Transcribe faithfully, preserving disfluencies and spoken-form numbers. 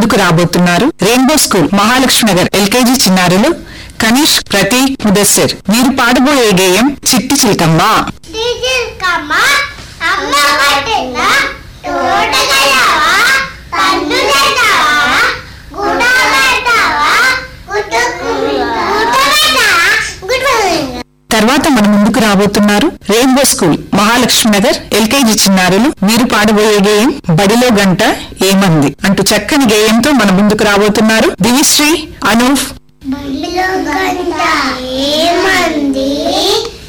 ముందుకు రాబోతున్నారు rainbow school Mahalakshmi Nagar LKG చిన్నారులు కనీష్, ప్రతీక్, ముదస్సిర్. మీరు పాడబోయే గేయం చిట్టి చిలకమ్మ. తర్వాత మన ముందుకు రాబోతున్నారు rainbow school Mahalakshmi Nagar LKG చిన్నారులు. మీరు పాడబోయే గేయం బడిలో గంట ఏమంది అంటూ చక్కని గేయంతో మన ముందుకు రాబోతున్నారు దివిశ్రీ, అనూఫ్. బడిలో గంట ఏమంది